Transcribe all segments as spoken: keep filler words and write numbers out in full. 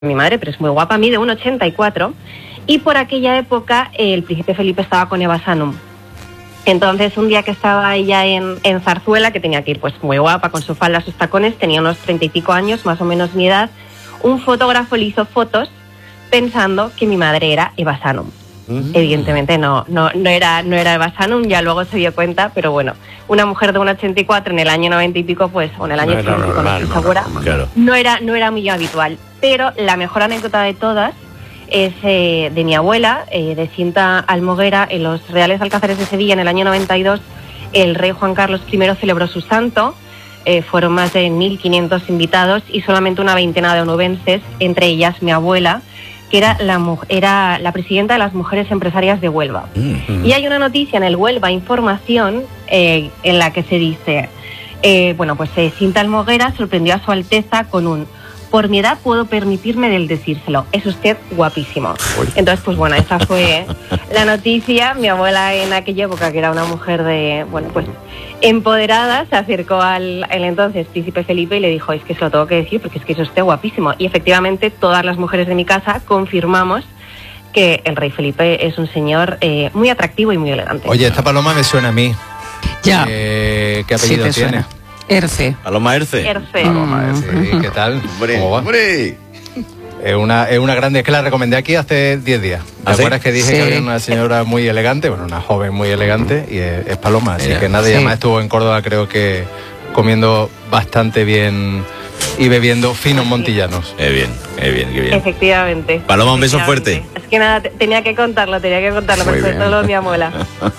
mi madre, pero es muy guapa, mide uno ochenta y cuatro, y por aquella época eh, el príncipe Felipe estaba con Eva Sanum. Entonces, un día que estaba ella en, en Zarzuela, que tenía que ir pues muy guapa, con su falda, sus tacones, tenía unos treinta y pico años, más o menos mi edad, un fotógrafo le hizo fotos pensando que mi madre era Eva Sanum. Uh-huh. Evidentemente no, no, no, era, no era Eva Sanum, ya luego se dio cuenta, pero bueno, una mujer de uno ochenta y cuatro en el año noventa y pico, pues, o en el año ochenta y pico, no estoy segura, claro. no, era, no era muy habitual. Pero la mejor anécdota de todas es eh, de mi abuela, eh, de Cinta Almoguera, en los Reales Alcázares de Sevilla, en el año noventa y dos, el rey Juan Carlos primero celebró su santo, eh, fueron más de mil quinientos invitados y solamente una veintena de onubenses, entre ellas mi abuela, que era la, era la presidenta de las mujeres empresarias de Huelva. Mm-hmm. Y hay una noticia en el Huelva Información eh, en la que se dice, eh, bueno, pues eh, Cinta Almoguera sorprendió a su Alteza con un: por mi edad puedo permitirme del decírselo, es usted guapísimo. Entonces, pues bueno, esa fue la noticia. Mi abuela en aquella época, que era una mujer de, bueno, pues empoderada, se acercó al el entonces príncipe Felipe y le dijo: es que se lo tengo que decir porque es que es usted guapísimo. Y efectivamente todas las mujeres de mi casa confirmamos que el rey Felipe es un señor eh, muy atractivo y muy elegante. Oye, esta paloma me suena a mí. Ya. Eh, ¿Qué apellido sí tiene? Suena. Erce. Paloma Erce. Erce. Paloma Erce. ¿Y qué tal? Hombre, ¿Cómo va? hombre. Es una, es una grande, es que la recomendé aquí hace diez días. ¿Te ¿Ah, sí? acuerdas que dije sí. que había una señora muy elegante? Bueno, una joven muy elegante y es, es Paloma. Así Mira. que nada, y Sí. además estuvo en Córdoba, creo que comiendo bastante bien y bebiendo finos montillanos. Qué bien, qué bien, qué bien. Efectivamente. Paloma, un beso Efectivamente. fuerte. Es que nada, te- tenía que contarlo, tenía que contarlo, Muy pero sobre bien. todo mi abuela.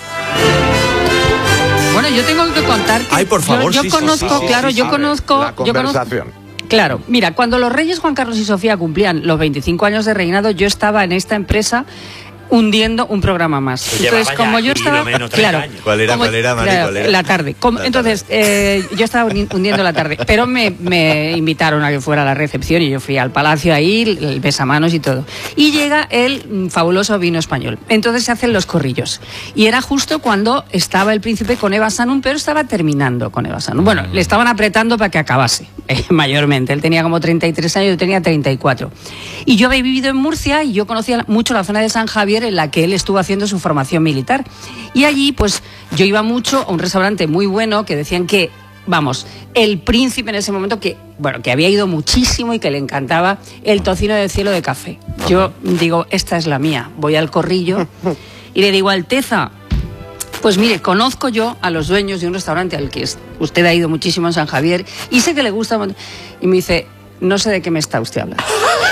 Bueno, yo tengo que contar que Ay, por favor, yo, yo sí, sí, conozco, sí, sí, claro, sí, yo sí. conozco, La yo conozco, conversación. claro, mira, cuando los reyes Juan Carlos y Sofía cumplían los veinticinco años de reinado, yo estaba en esta empresa hundiendo un programa más. Que Entonces, llevaba como ya yo por estaba, lo menos treinta claro, años. ¿Cuál era, como- cuál era, Mari? claro, ¿Cuál era? la tarde. Como- La entonces, eh, yo estaba uni- hundiendo la tarde, pero me, me invitaron a que fuera a la recepción y yo fui al palacio ahí, el besamanos y todo. Y llega el mm, fabuloso vino español. Entonces se hacen los corrillos. Y era justo cuando estaba el príncipe con Eva Sanum, pero estaba terminando con Eva Sanum. Bueno, le estaban apretando para que acabase, eh, mayormente. Él tenía como treinta y tres años, yo tenía treinta y cuatro. Y yo había vivido en Murcia y yo conocía mucho la zona de San Javier en la que él estuvo haciendo su formación militar. Y allí, pues, yo iba mucho a un restaurante muy bueno que decían que, vamos, el príncipe en ese momento, que, bueno, que había ido muchísimo y que le encantaba el tocino del cielo de café. Yo digo, esta es la mía. Voy al corrillo y le digo, Alteza, pues mire, conozco yo a los dueños de un restaurante al que es- usted ha ido muchísimo en San Javier y sé que le gusta. mon-". Y me dice, no sé de qué me está usted hablando.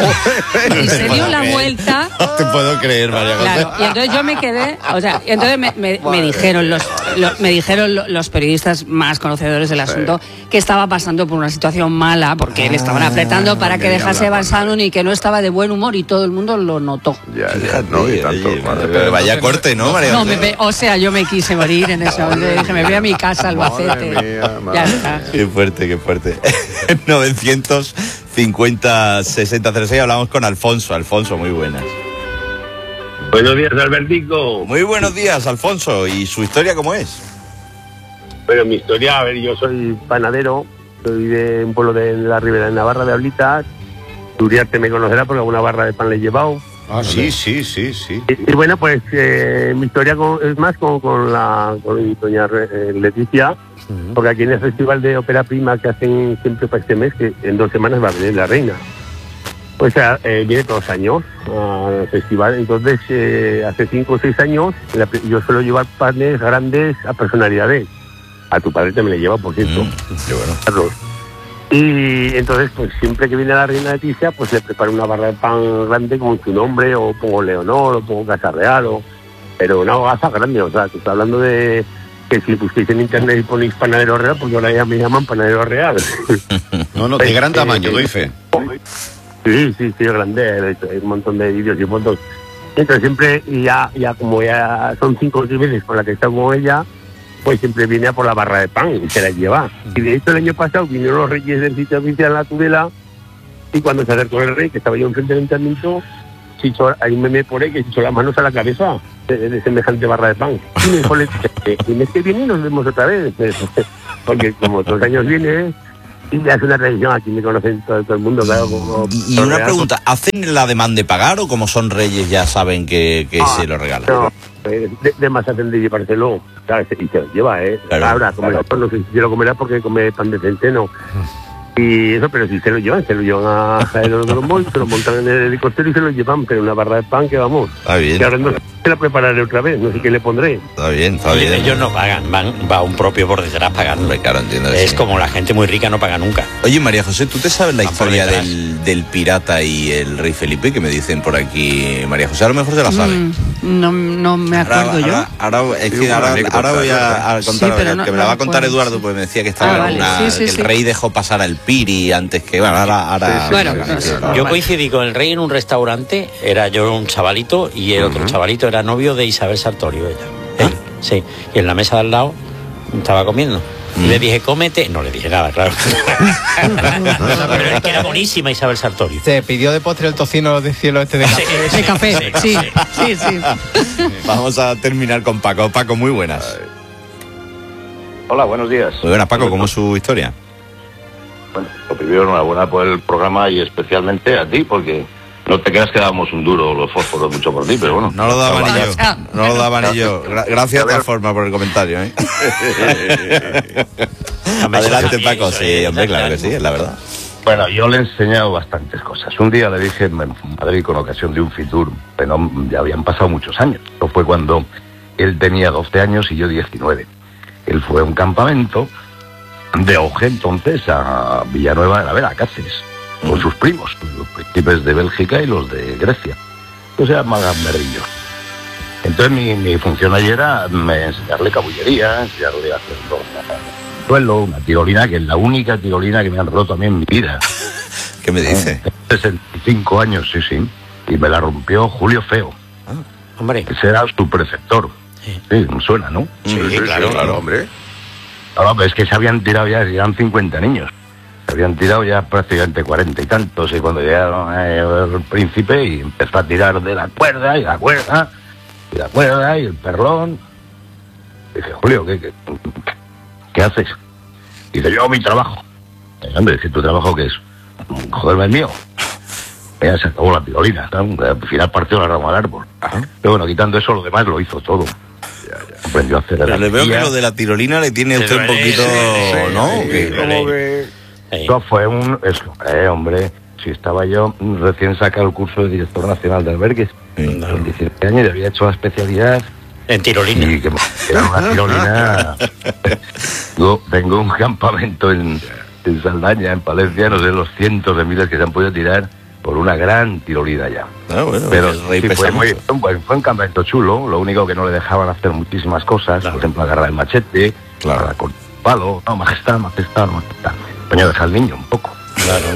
Y se dio la vuelta. No te puedo creer, María José. Claro, y entonces yo me quedé, o sea, y entonces me, me- me dijeron los, lo- me dijeron lo- los periodistas más conocedores del asunto que estaba pasando por una situación mala porque le estaban apretando para que quería dejase hablar Eva Sanum y que no estaba de buen humor y todo el mundo lo notó. Ya, ya, no, y tanto. Oye, madre pero mía. vaya corte, ¿no, María No, José? me ve- o sea, yo me quise morir en ese momento. Dije, me voy a mi casa, Albacete. Madre mía, madre Ya mía. está. Qué fuerte, qué fuerte. novecientos cincuenta sesenta cero seis hablamos con Alfonso. Alfonso, muy buenas. Buenos días, Albertico. Muy buenos días, Alfonso. ¿Y su historia cómo es? Bueno, mi historia, a ver, yo soy panadero, soy de un pueblo de la Ribera de Navarra, de Ablitas. Uriarte me conocerá porque alguna barra de pan le he llevado. Ah, sí, sí, sí, sí. Y, y bueno, pues eh, mi historia con- es más con, con la con doña Re- eh, Leticia, porque aquí en el Festival de Ópera Prima que hacen siempre para este mes, que en dos semanas va a venir la reina. Pues eh, viene todos los años al festival, entonces eh, hace cinco o seis años la- yo suelo llevar panes grandes a personalidades. A tu padre también le lleva, por cierto. Mm, qué bueno. Carlos. Y entonces, pues siempre que viene la reina Leticia, pues le preparo una barra de pan grande con su nombre, o pongo Leonor, o pongo Casa Real, o... pero una hogaza grande, o sea, te estoy hablando de que si busquéis en internet y ponéis panadero real, porque ahora ya me llaman panadero real. No, no, de gran tamaño, Eh, doy fe. Sí, sí, sí, grande, de hecho, hay un montón de vídeos y fotos. Entonces siempre, y ya, ya como ya son cinco o seis veces con la que he estado con ella, pues siempre viene a por la barra de pan y se la lleva. Y de hecho el año pasado vinieron los reyes del sitio oficial en la Tudela y cuando se acercó el rey, que estaba yo enfrente del ayuntamiento, se hizo, hay un meme por ahí que se echó las manos a la cabeza de, de semejante barra de pan. Y me dijo, "Le- el mes que viene nos vemos otra vez". Porque como todos los años viene, Y ya es una tradición, aquí me conocen todo, todo el mundo, claro. Como, Y, y una pregunta, ¿hacen la demanda de pagar o como son reyes ya saben que, que ah, se lo regalan? No, eh, de, de más hacen de llevárselo, ¿sabes? Y se lo lleva, ¿eh? Claro, Ahora, comerá, claro. No sé si se lo comerá porque come pan decente, no. Y eso, pero si se lo llevan, se lo llevan a Aerodromo, se lo montan en el helicóptero y se lo llevan, pero una barra de pan que vamos. Está bien. Que ahora no se la prepararé otra vez, no sé qué le pondré. Está bien, está Oye, bien. ellos no pagan, van, va un propio por detrás pagando. Claro, entiendo. Es sí. como la gente muy rica no paga nunca. Oye, María José, ¿tú te sabes la Van por historia detrás. del, del pirata y el rey Felipe? Que me dicen por aquí, María José, a lo mejor se la sabe. Mm, no, no me acuerdo ahora, yo. Ahora, ahora, es Sí, que una ahora, anécdota, ahora voy a, a Sí, contar, pero no- que me no la va a me contar acuerdo. Eduardo, pues me decía que estaba Ah, vale, una, sí, sí, que el sí. rey dejó pasar al piri antes que, bueno, ahora... ahora Sí, sí, Bueno, sí, no sí, sé, sí. no, Yo vale. coincidí con el rey en un restaurante, era yo un chavalito y el otro chavalito era novio de Isabel Sartorio, ella. Él, sí. Y en la mesa de al lado estaba comiendo. Y le dije, cómete. No le dije nada, claro. Pero es que era buenísima Isabel Sartorio. Se pidió de postre el tocino de cielo este de café. De café, sí, sí, sí. Vamos a terminar con Paco. Paco, muy buenas. Hola, buenos días. Muy buenas, Paco, ¿cómo es su historia? Bueno, lo primero, enhorabuena por el programa y especialmente a ti, porque no te creas que dábamos un duro los fósforos mucho por ti, pero bueno. No lo daba ni yo. Ah, No lo daba ni yo. Gra- Gracias de todas formas por el comentario, ¿eh? Adelante, Paco. Sí, hombre, claro que sí, es la verdad. Bueno, yo le he enseñado bastantes cosas. Un día le dije en Madrid con ocasión de un Fitur, pero no, ya habían pasado muchos años. Esto fue cuando él tenía doce años y yo diecinueve. Él fue a un campamento de Auge entonces a Villanueva de la Vera, Cáceres, con sus primos, los príncipes de Bélgica y los de Grecia. O sea, Gamberrillos. Entonces mi, mi función allí era me, enseñarle cabullería, enseñarle a hacer un duelo, una tirolina, que es la única tirolina que me han roto a mí en mi vida. ¿Qué me dice? sesenta y cinco años, sí, sí. Y me la rompió Julio Feo, Hombre, que será su preceptor. Sí. Sí, me suena, ¿no? sí, claro, claro. hombre. Ahora, pero es que se habían tirado ya, eran cincuenta niños. Se habían tirado ya prácticamente cuarenta y tantos. Y cuando llegaron eh, el príncipe y empezó a tirar de la cuerda y la cuerda y la cuerda y el perrón. Dije, Julio, ¿qué, qué, qué haces? Dice, yo mi trabajo. Eh, hombre, si tu trabajo qué es, joderme el mío. Ya se acabó la tirolina, ¿no? Al final partió la rama del árbol. Pero bueno, quitando eso, lo demás lo hizo todo. Aprendió a hacer Pero le veo que anarquía. lo de la tirolina le tiene Sí, usted un sí, poquito, sí, sí, ¿no? sí, Que- sí. Como que Sí. eso fue un... Eso, eh, hombre, si estaba yo recién sacado el curso de director nacional de albergues, con diecisiete años, y había hecho la especialidad En tirolina. y que me era una tirolina. Yo tengo un campamento en, en Saldaña, en Palencia, no sé los cientos de miles que se han podido tirar por una gran tirolina ya. Ah, bueno, Pero el rey sí, pesa fue, muy, mucho. fue un buen- fue un campamento chulo, lo único que no le dejaban hacer muchísimas cosas, Claro. por ejemplo agarrar el machete, Claro. para cortar el palo, no, majestad, majestad, no, majestad. Coño, deja al niño un poco. Claro.